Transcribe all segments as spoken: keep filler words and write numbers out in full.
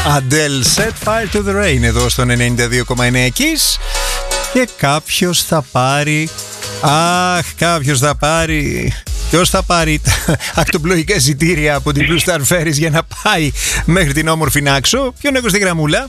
Adele, Set Fire to the Rain εδώ στον ενενήντα δύο κόμμα εννέα Kiss. Και κάποιος θα πάρει. Αχ, κάποιος θα πάρει. Ποιος θα πάρει ακτοπλοϊκά εισιτήρια από την Blue Star Ferries για να πάει μέχρι την όμορφη Νάξο? Ποιον έχω στη γραμμούλα?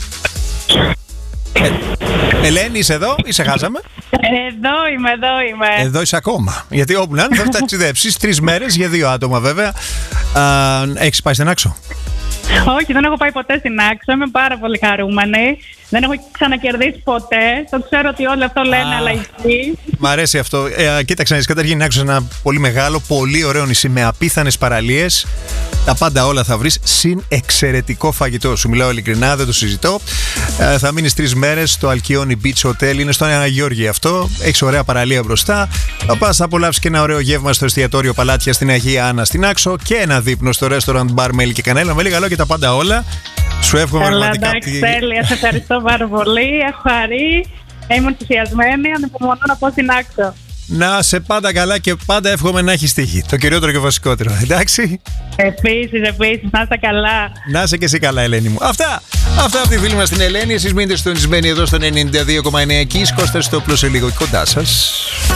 Ε, Ελένη, είσαι εδώ ή σε χάσαμε? Εδώ είμαι, εδώ είμαι. Εδώ είσαι ακόμα. Γιατί όπου να είναι θα ταξιδέψεις τρεις μέρες για δύο άτομα βέβαια. Α, έχεις πάει στην Νάξο? Όχι, δεν έχω πάει ποτέ στην Άξο. Είμαι πάρα πολύ χαρούμενη. Δεν έχω ξανακερδίσει ποτέ. Το ξέρω ότι όλο αυτό λένε, αλλά ισχύει. Μ' αρέσει αυτό. Ε, κοίταξε να δεις, καταρχήν η Άξο είναι ένα πολύ μεγάλο, πολύ ωραίο νησί με απίθανες παραλίες. Τα πάντα όλα θα βρεις, συν εξαιρετικό φαγητό. Σου μιλάω ειλικρινά, δεν το συζητώ. Ε, θα μείνεις τρεις μέρες στο Alkioni Beach Hotel. Είναι στο Νέα Γιώργη αυτό. Έχεις ωραία παραλία μπροστά. Θα πας να απολαύσεις και ένα ωραίο γεύμα στο εστιατόριο Παλάτια στην Αγία Άννα στην Άξο. Και ένα δείπνο στο restaurant Bar Μέλι και Κανέλα. Με λίγα λόγια τα πάντα όλα. Σου εύχομαι πραγματικά. Εντάξει, τέλεια. Σε ευχαριστώ πάρα πολύ. Έχω χαρεί. Είμαι ενθουσιασμένη. Ανυπομονώ να πάω στην Άξο. Να σε πάντα καλά και πάντα εύχομαι να έχεις τύχη. Το κυριότερο και βασικότερο. Εντάξει. Επίσης, επίσης. Να είστε καλά. Να είσαι και εσύ καλά, Ελένη μου. Αυτά. Αυτά από τη φίλη μας την Ελένη. Εσείς μείνετε συντονισμένοι εδώ στον ενενήντα δύο κόμμα εννέα Kiss. Κώστας Στόπλος σε λίγο κοντά σας.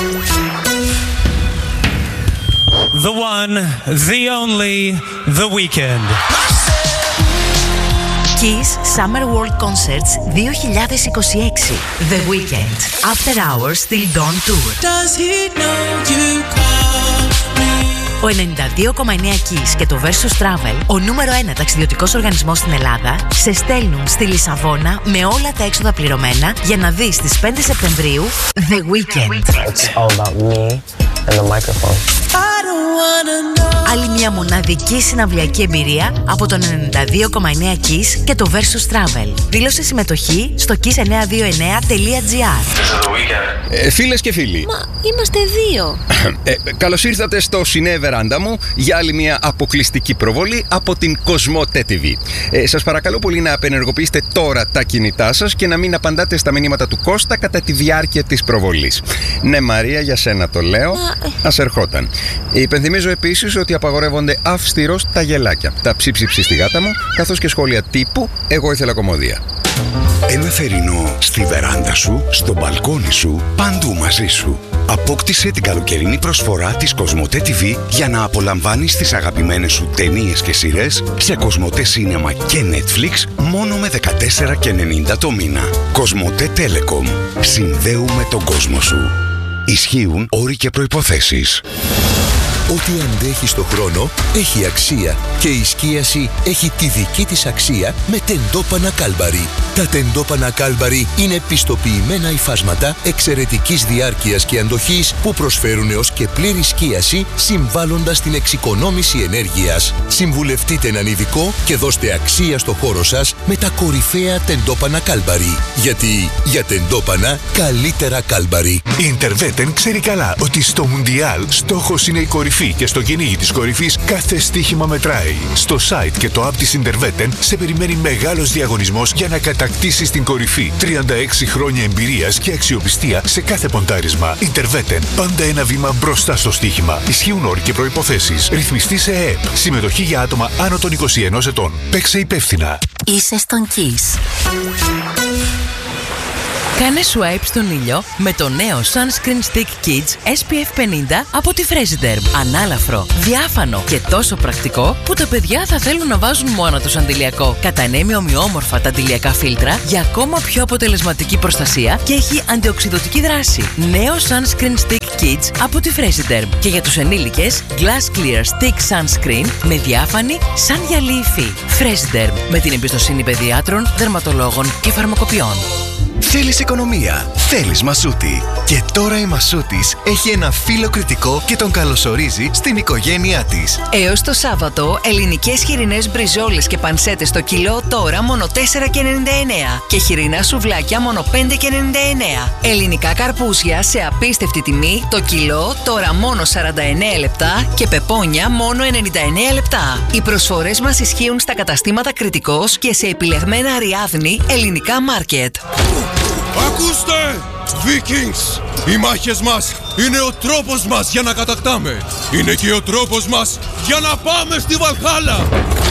The one, the only, The Weeknd. Kiss Summer World Concerts δύο χιλιάδες είκοσι έξι. The Weeknd. After Hours Till Dawn Tour. Does he know you call me? Ο ενενήντα δύο κόμμα εννέα Kiss και το Versus Travel, ο νούμερο ένα ταξιδιωτικός οργανισμός στην Ελλάδα, σε στέλνουν στη Λισαβόνα με όλα τα έξοδα πληρωμένα για να δεις στις πέντε Σεπτεμβρίου The Weeknd. It's all about me and the microphone. Άλλη μια μοναδική συναυλιακή εμπειρία από τον ενενήντα δύο κόμμα εννέα Kiss και το Versus Travel. Δήλωσε συμμετοχή στο kiss εννιακόσια είκοσι εννέα τελεία gr. Ε, φίλες και φίλοι, Μα είμαστε δύο. ε, καλώς ήρθατε στο Σινέ Βεράντα μου για άλλη μια αποκλειστική προβολή από την Κοσμοτέ τι βι. Ε, σας παρακαλώ πολύ να απενεργοποιήσετε τώρα τα κινητά σας και να μην απαντάτε στα μηνύματα του Κώστα κατά τη διάρκεια της προβολής. Ναι, Μαρία, για σένα το λέω. Μα... Ας ερχόταν. Υπενθυμίζω επίσης ότι απαγορεύονται αυστηρώς τα γελάκια, τα ψίψιψη στη γάτα μου, καθώς και σχόλια τύπου «Εγώ ήθελα κομμωδία». Ένα θερινό στη βεράντα σου, στο μπαλκόνι σου, παντού μαζί σου. Απόκτησε την καλοκαιρινή προσφορά της Κοσμοτέ τι βι για να απολαμβάνεις τις αγαπημένες σου ταινίες και σειρές σε Κοσμοτέ Cinema και Netflix μόνο με δεκατέσσερα ενενήντα το μήνα. Κοσμοτέ Telecom. Συνδέουμε τον κόσμο σου. Ισχύουν όροι και προϋποθέσεις. Ό,τι αντέχει στο χρόνο έχει αξία και η σκίαση έχει τη δική της αξία με τεντόπανα Κάλμπαρι. Τα τεντόπανα Κάλμπαρι είναι πιστοποιημένα υφάσματα εξαιρετικής διάρκειας και αντοχής που προσφέρουν έως και πλήρη σκίαση συμβάλλοντας στην εξοικονόμηση ενέργειας. Συμβουλευτείτε έναν ειδικό και δώστε αξία στο χώρο σας με τα κορυφαία τεντόπανα Κάλμπαρι. Γιατί για τεντόπανα καλύτερα Κάλμπαρι. Η Interveten ξέρει καλά ότι στο Μουντιάλ στόχος είναι η κορυφή και στο κυνήγι της κορυφής κάθε στοίχημα μετράει. Στο site και το app της Interveten σε περιμένει μεγάλος διαγωνισμός για να κατακτήσεις την κορυφή. τριάντα έξι χρόνια εμπειρίας και αξιοπιστία σε κάθε ποντάρισμα. Interveten. Πάντα ένα βήμα μπροστά στο στοίχημα. Ισχύουν όροι και προϋποθέσεις. Ρυθμιστή σε ΕΕΠ. Συμμετοχή για άτομα άνω των είκοσι ενός ετών. Παίξε υπεύθυνα. Είσαι στον Kiss. Κάνε swipe στον ήλιο με το νέο Sunscreen Stick Kids ες πι εφ πενήντα από τη Fresiderm. Ανάλαφρο, διάφανο και τόσο πρακτικό που τα παιδιά θα θέλουν να βάζουν μόνο τους αντιλιακό. Κατανέμει ομοιόμορφα τα αντιλιακά φίλτρα για ακόμα πιο αποτελεσματική προστασία και έχει αντιοξυδωτική δράση. Νέο Sunscreen Stick Kids από τη Fresiderm. Και για τους ενήλικες, Glass Clear Stick Sunscreen με διάφανη σαν γυαλί υφή. Fresiderm, με την εμπιστοσύνη παιδιάτρων, δερματολόγων και φαρμακοποιών. Θέλεις οικονομία, θέλεις Μασούτη. Και τώρα η Μασούτης έχει ένα φύλλο κριτικό και τον καλωσορίζει στην οικογένειά της. Έως το Σάββατο, ελληνικές χοιρινές μπριζόλες και πανσέτες στο κιλό τώρα μόνο τέσσερα ενενήντα εννέα και χοιρινά σουβλάκια μόνο πέντε ενενήντα εννέα. Ελληνικά καρπούζια σε απίστευτη τιμή το κιλό τώρα μόνο σαράντα εννέα λεπτά και πεπόνια μόνο ενενήντα εννέα λεπτά. Οι προσφορές μας ισχύουν στα καταστήματα Κριτικός και σε επιλεγμένα Αριάδνη ελληνικά μάρκετ. Ακούστε! Vikings! Οι μάχες μας είναι ο τρόπος μας για να κατακτάμε. Είναι και ο τρόπος μας για να πάμε στη Βαλχάλα.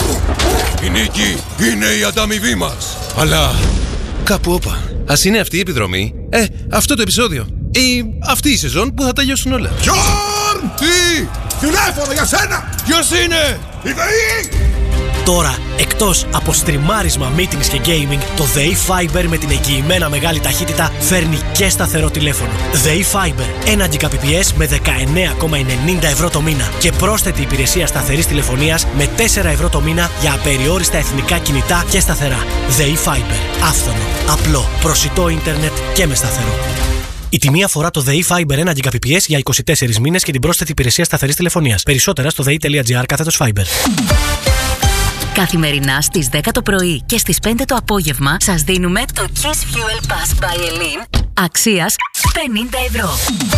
Η νίκη είναι η ανταμοιβή μας. Αλλά κάπου όπα. Ας είναι αυτή η επιδρομή. Ε, αυτό το επεισόδιο. Ή αυτή η σεζόν που θα τελειώσουν όλα. Γιόρν! Τι! Τηλέφωνο για σένα! Ποιος είναι? Η ΔΕΗ! Τώρα, εκτός από στριμάρισμα, meetings και gaming, το ΔΕΗ Fiber με την εγγυημένα μεγάλη ταχύτητα φέρνει και σταθερό τηλέφωνο. ΔΕΗ Fiber, ένα Gbps με δεκαεννέα κόμμα ενενήντα ευρώ το μήνα και πρόσθετη υπηρεσία σταθερής τηλεφωνίας με τέσσερα ευρώ το μήνα για απεριόριστα εθνικά κινητά και σταθερά. ΔΕΗ Fiber, άφθονο, απλό, προσιτό ίντερνετ και με σταθερό. Η τιμή αφορά το ΔΕΗ Fiber ένα Gbps για είκοσι τέσσερις μήνες και την πρόσθετη υπηρεσία σταθερής τηλεφωνίας. Περισσότερα στο δei.gr κάθετος Fiber. Καθημερινά στις δέκα το πρωί και στις πέντε το απόγευμα σας δίνουμε το Kiss Fuel Pass by Elin αξίας πενήντα ευρώ.